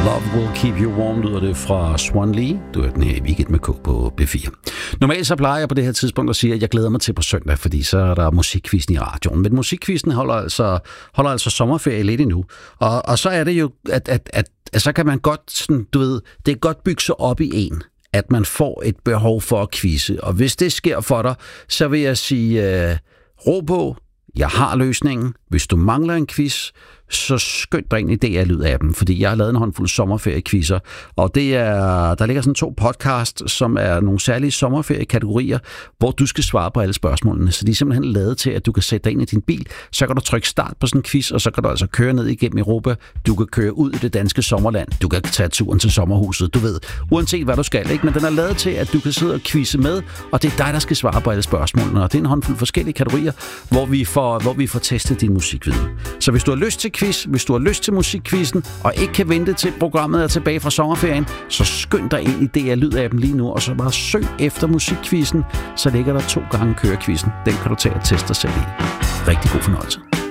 Love Will Keep You Warm lyder det fra Swan Lee. Du er den her Weekend med K på B4. Normalt så plejer jeg på det her tidspunkt at sige, at jeg glæder mig til på søndag, fordi så er der musikquizzen i radioen. Men musikquizzen holder altså sommerferie lidt endnu. Og så er det jo, at så kan man godt, sådan, du ved, det er godt bygge sig op i en, at man får et behov for at quizze. Og hvis det sker for dig, så vil jeg sige, ro på, jeg har løsningen. Hvis du mangler en quiz, så skynd dig ind i DR-lyd-appen, fordi jeg har lavet en håndfuld sommerferie-quizzer, og der ligger sådan 2 podcast, som er nogle særlige sommerferie-kategorier, hvor du skal svare på alle spørgsmålene, så de er simpelthen lavet til, at du kan sætte dig ind i din bil, så kan du trykke start på sådan en quiz, og så kan du altså køre ned igennem Europa, du kan køre ud i det danske sommerland, du kan tage turen til sommerhuset, du ved, uanset hvad du skal, ikke? Men den er lavet til, at du kan sidde og quizze med, og det er dig, der skal svare på alle spørgsmålene, og det er en håndfuld forskellige kategorier, hvor vi får testet din musikviden. Så hvis du har lyst til quiz, hvis du har lyst til musikquizzen, og ikke kan vente til programmet er tilbage fra sommerferien, så skynd dig ind i DR-lyd-appen lige nu, og så bare søg efter musikquizzen, så ligger der 2 gange kørequizzen. Den kan du tage og teste dig selv i. Rigtig god fornøjelse.